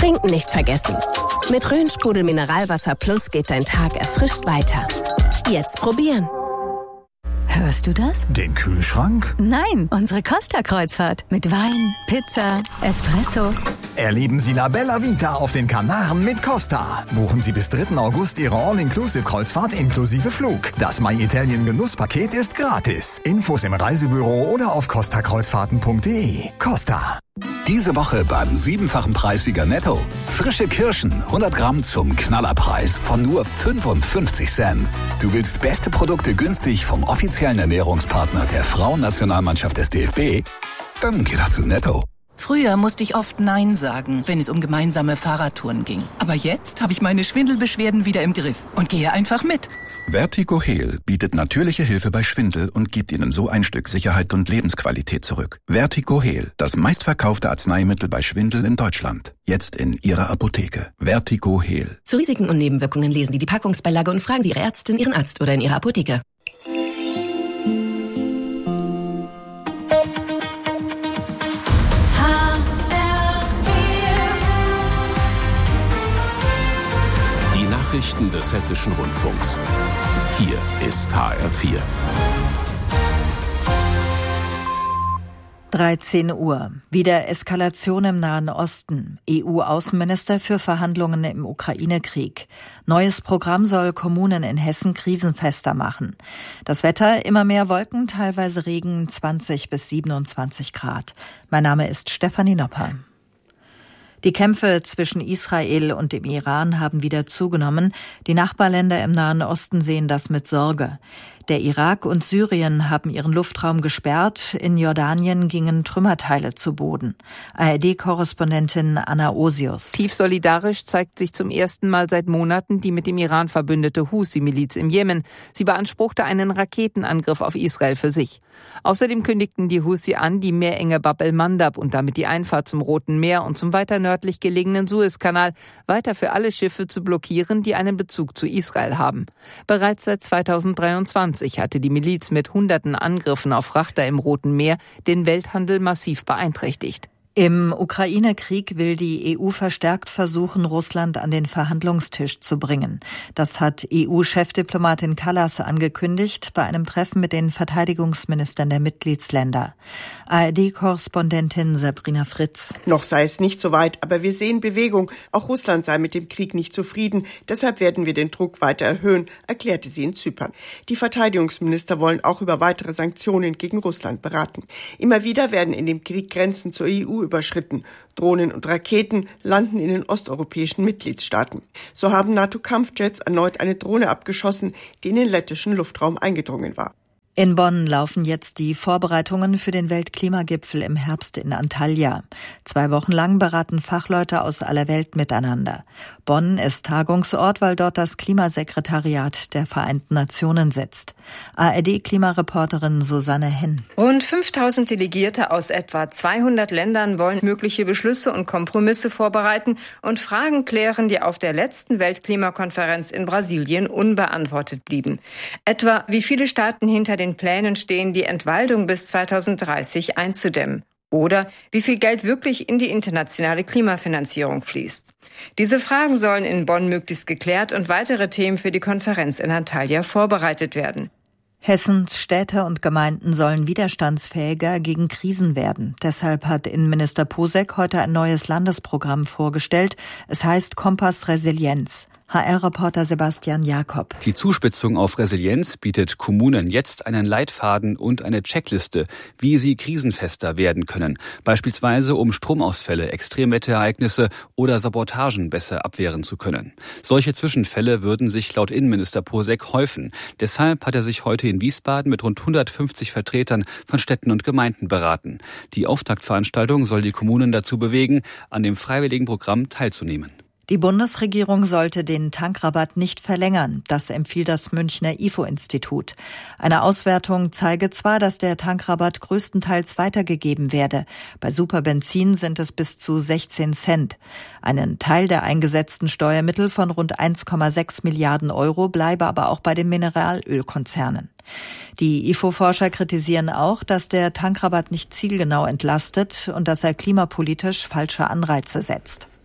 Trinken nicht vergessen. Mit Rhön-Sprudel Mineralwasser Plus geht dein Tag erfrischt weiter. Jetzt probieren. Hörst du das? Den Kühlschrank? Nein, unsere Costa-Kreuzfahrt. Mit Wein, Pizza, Espresso. Erleben Sie La Bella Vita auf den Kanaren mit Costa. Buchen Sie bis 3. August Ihre All-Inclusive-Kreuzfahrt inklusive Flug. Das My Italien Genusspaket ist gratis. Infos im Reisebüro oder auf costakreuzfahrten.de. Costa. Diese Woche beim 7-fachen Preissieger Netto. Frische Kirschen, 100 Gramm zum Knallerpreis von nur 55 Cent. Du willst beste Produkte günstig vom offiziellen Ernährungspartner der Frauennationalmannschaft des DFB? Dann geh doch zu Netto. Früher musste ich oft Nein sagen, wenn es um gemeinsame Fahrradtouren ging. Aber jetzt habe ich meine Schwindelbeschwerden wieder im Griff und gehe einfach mit. Vertigo Heal bietet natürliche Hilfe bei Schwindel und gibt Ihnen so ein Stück Sicherheit und Lebensqualität zurück. Vertigo Heal, das meistverkaufte Arzneimittel bei Schwindel in Deutschland. Jetzt in Ihrer Apotheke. Vertigo Heal. Zu Risiken und Nebenwirkungen lesen Sie die Packungsbeilage und fragen Sie Ihre Ärztin, Ihren Arzt oder in Ihrer Apotheke. Nachrichten des Hessischen Rundfunks. Hier ist HR4. 13 Uhr. Wieder Eskalation im Nahen Osten. EU-Außenminister für Verhandlungen im Ukraine-Krieg. Neues Programm soll Kommunen in Hessen krisenfester machen. Das Wetter, immer mehr Wolken, teilweise Regen, 20 bis 27 Grad. Mein Name ist Stefanie Nopper. Die Kämpfe zwischen Israel und dem Iran haben wieder zugenommen. Die Nachbarländer im Nahen Osten sehen das mit Sorge. Der Irak und Syrien haben ihren Luftraum gesperrt. In Jordanien gingen Trümmerteile zu Boden. ARD-Korrespondentin Anna Osius. Tief solidarisch zeigt sich zum ersten Mal seit Monaten die mit dem Iran verbündete Husi-Miliz im Jemen. Sie beanspruchte einen Raketenangriff auf Israel für sich. Außerdem kündigten die Husi an, die Meerenge Bab el-Mandab und damit die Einfahrt zum Roten Meer und zum weiter nördlich gelegenen Suezkanal weiter für alle Schiffe zu blockieren, die einen Bezug zu Israel haben. Bereits seit 2023 hatte die Miliz mit hunderten Angriffen auf Frachter im Roten Meer den Welthandel massiv beeinträchtigt. Im Ukraine-Krieg will die EU verstärkt versuchen, Russland an den Verhandlungstisch zu bringen. Das hat EU-Chefdiplomatin Kallas angekündigt bei einem Treffen mit den Verteidigungsministern der Mitgliedsländer. ARD-Korrespondentin Sabrina Fritz. Noch sei es nicht so weit, aber wir sehen Bewegung. Auch Russland sei mit dem Krieg nicht zufrieden. Deshalb werden wir den Druck weiter erhöhen, erklärte sie in Zypern. Die Verteidigungsminister wollen auch über weitere Sanktionen gegen Russland beraten. Immer wieder werden in dem Krieg Grenzen zur EU überschritten. Drohnen und Raketen landen in den osteuropäischen Mitgliedstaaten. So haben NATO-Kampfjets erneut eine Drohne abgeschossen, die in den lettischen Luftraum eingedrungen war. In Bonn laufen jetzt die Vorbereitungen für den Weltklimagipfel im Herbst in Antalya. 2 Wochen lang beraten Fachleute aus aller Welt miteinander. Bonn ist Tagungsort, weil dort das Klimasekretariat der Vereinten Nationen sitzt. ARD-Klimareporterin Susanne Henn. Rund 5000 Delegierte aus etwa 200 Ländern wollen mögliche Beschlüsse und Kompromisse vorbereiten und Fragen klären, die auf der letzten Weltklimakonferenz in Brasilien unbeantwortet blieben. Etwa, wie viele Staaten hinter den Plänen stehen, die Entwaldung bis 2030 einzudämmen. Oder wie viel Geld wirklich in die internationale Klimafinanzierung fließt. Diese Fragen sollen in Bonn möglichst geklärt und weitere Themen für die Konferenz in Antalya vorbereitet werden. Hessens Städte und Gemeinden sollen widerstandsfähiger gegen Krisen werden. Deshalb hat Innenminister Posek heute ein neues Landesprogramm vorgestellt. Es heißt Kompass Resilienz. HR-Reporter Sebastian Jakob. Die Zuspitzung auf Resilienz bietet Kommunen jetzt einen Leitfaden und eine Checkliste, wie sie krisenfester werden können. Beispielsweise um Stromausfälle, Extremwetterereignisse oder Sabotagen besser abwehren zu können. Solche Zwischenfälle würden sich laut Innenminister Posek häufen. Deshalb hat er sich heute in Wiesbaden mit rund 150 Vertretern von Städten und Gemeinden beraten. Die Auftaktveranstaltung soll die Kommunen dazu bewegen, an dem freiwilligen Programm teilzunehmen. Die Bundesregierung sollte den Tankrabatt nicht verlängern. Das empfiehlt das Münchner IFO-Institut. Eine Auswertung zeige zwar, dass der Tankrabatt größtenteils weitergegeben werde. Bei Superbenzin sind es bis zu 16 Cent. Einen Teil der eingesetzten Steuermittel von rund 1,6 Milliarden Euro bleibe aber auch bei den Mineralölkonzernen. Die IFO-Forscher kritisieren auch, dass der Tankrabatt nicht zielgenau entlastet und dass er klimapolitisch falsche Anreize setzt.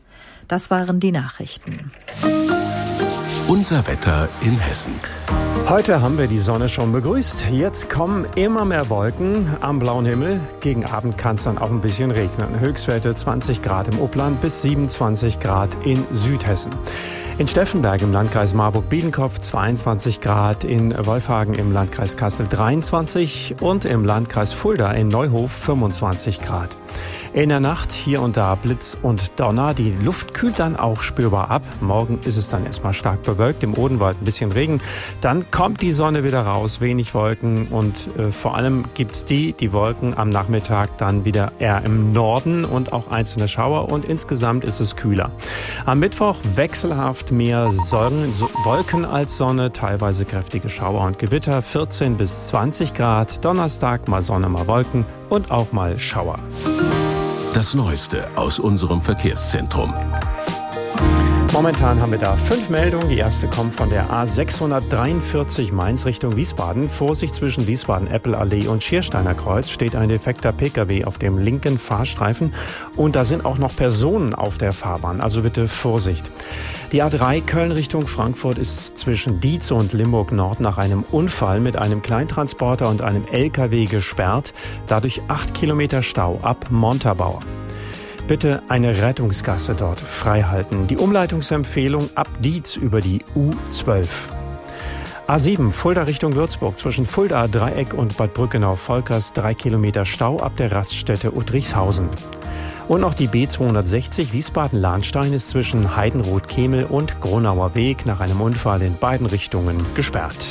Das waren die Nachrichten. Unser Wetter in Hessen. Heute haben wir die Sonne schon begrüßt. Jetzt kommen immer mehr Wolken am blauen Himmel. Gegen Abend kann es dann auch ein bisschen regnen. Höchstwerte 20 Grad im Upland bis 27 Grad in Südhessen. In Steffenberg im Landkreis Marburg-Biedenkopf 22 Grad, in Wolfhagen im Landkreis Kassel 23 und im Landkreis Fulda in Neuhof 25 Grad. In der Nacht hier und da Blitz und Donner. Die Luft kühlt dann auch spürbar ab. Morgen ist es dann erstmal stark bewölkt, im Odenwald ein bisschen Regen. Dann kommt die Sonne wieder raus, wenig Wolken und vor allem gibt's die Wolken am Nachmittag dann wieder eher im Norden und auch einzelne Schauer und insgesamt ist es kühler. Am Mittwoch wechselhaft mehr Wolken als Sonne, teilweise kräftige Schauer und Gewitter, 14 bis 20 Grad. Donnerstag mal Sonne, mal Wolken und auch mal Schauer. Das Neueste aus unserem Verkehrszentrum. Momentan haben wir da 5 Meldungen. Die erste kommt von der A643 Mainz Richtung Wiesbaden. Vorsicht, zwischen Wiesbaden-Eppelallee und Schiersteiner Kreuz steht ein defekter Pkw auf dem linken Fahrstreifen. Und da sind auch noch Personen auf der Fahrbahn. Also bitte Vorsicht. Die A3 Köln Richtung Frankfurt ist zwischen Dietz und Limburg Nord nach einem Unfall mit einem Kleintransporter und einem LKW gesperrt. Dadurch 8 Kilometer Stau ab Montabaur. Bitte eine Rettungsgasse dort freihalten. Die Umleitungsempfehlung ab Dietz über die U12. A7 Fulda Richtung Würzburg zwischen Fulda Dreieck und Bad Brückenau-Volkers 3 Kilometer Stau ab der Raststätte Uttrichshausen. Und noch die B260 Wiesbaden-Lahnstein ist zwischen Heidenroth-Kemel und Gronauer Weg nach einem Unfall in beiden Richtungen gesperrt.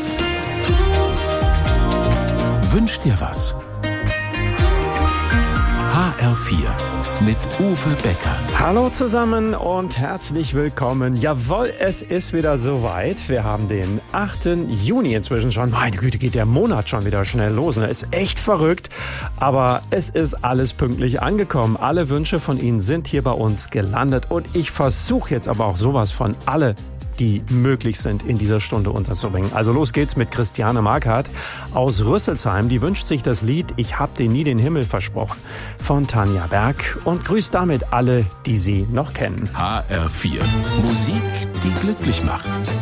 Wünsch dir was? HR4 mit Uwe Becker. Hallo zusammen und herzlich willkommen. Jawohl, es ist wieder soweit. Wir haben den 8. Juni inzwischen schon. Meine Güte, geht der Monat schon wieder schnell los. Das ist echt verrückt, aber es ist alles pünktlich angekommen. Alle Wünsche von Ihnen sind hier bei uns gelandet und ich versuche jetzt aber auch sowas von alle, die möglich sind, in dieser Stunde unterzubringen. Also los geht's mit Christiane Markhardt aus Rüsselsheim. Die wünscht sich das Lied Ich hab dir nie den Himmel versprochen von Tanja Berg und grüßt damit alle, die sie noch kennen. HR4. Musik, die glücklich macht.